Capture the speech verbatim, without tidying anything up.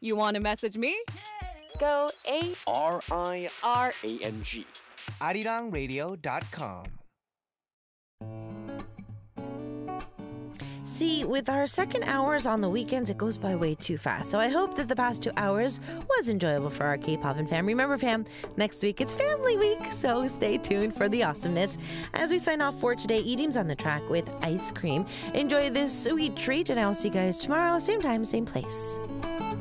You want to message me? Go A R I R A N G. arirang radio dot com. See, with our second hours on the weekends, it goes by way too fast. So I hope that the past two hours was enjoyable for our K-pop and fam. Remember, fam, next week it's Family Week, so stay tuned for the awesomeness. As we sign off for today, Eating's on the track with Ice Cream. Enjoy this sweet treat, and I'll see you guys tomorrow, same time, same place.